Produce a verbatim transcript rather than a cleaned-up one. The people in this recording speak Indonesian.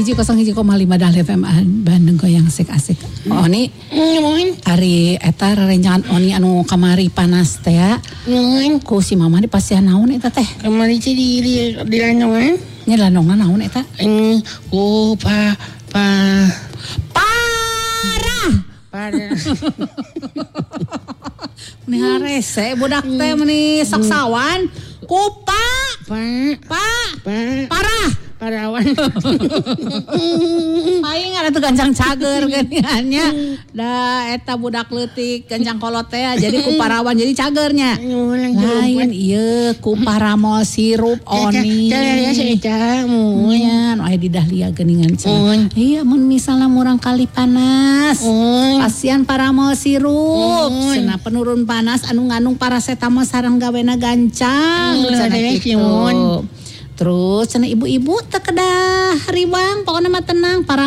hiji kosong hiji koma lima Dahlia F M Bandung goyang asik-asik. Oni ari eta rerencangan Oni anu kamari panas teh ya. Ku si mama di pasihan naon eta teh? Kamari teh di di, di lanongan. Nya lanongan naon eta? Ini oh pa pa parah. Parah. Meni harese budak teh meni saksawan. Kupa. Pa Pa. pa Parah. parawan. Aing ada tuh gancang cager ganiannya. Da eta budak leutik gancang kolot teh jadi ku parawan jadi cagernya. Lain ieu ku paramol sirup Oni. Teh ya eta mun. Nya anu aya di Dahlia geuningan cenah. Iya mun misalna murang kali panas. Pasian paramol sirup. Cenah penurun panas anu ngandung parasetamol sareng gawena gancang. Cenah kitu. Terus cenah ibu-ibu teu kedah riwang pokona mah tenang para